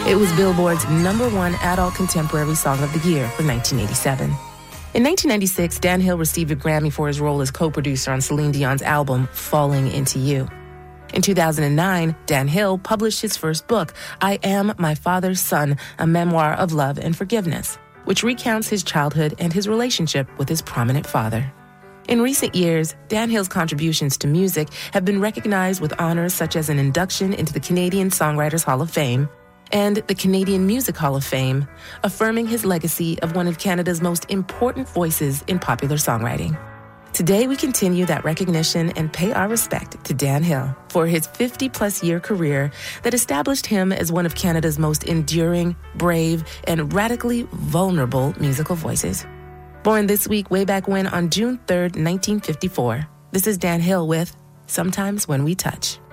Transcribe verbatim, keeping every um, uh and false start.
It was Billboard's number one adult contemporary song of the year for nineteen eighty-seven. In nineteen ninety-six, Dan Hill received a Grammy for his role as co-producer on Celine Dion's album, Falling Into You. In two thousand nine, Dan Hill published his first book, I Am My Father's Son, a memoir of love and forgiveness, which recounts his childhood and his relationship with his prominent father. In recent years, Dan Hill's contributions to music have been recognized with honors such as an induction into the Canadian Songwriters Hall of Fame and the Canadian Music Hall of Fame, affirming his legacy of one of Canada's most important voices in popular songwriting. Today, we continue that recognition and pay our respect to Dan Hill for his fifty-plus year career that established him as one of Canada's most enduring, brave, and radically vulnerable musical voices. Born this week, way back when, on June third, nineteen fifty-four, this is Dan Hill with Sometimes When We Touch.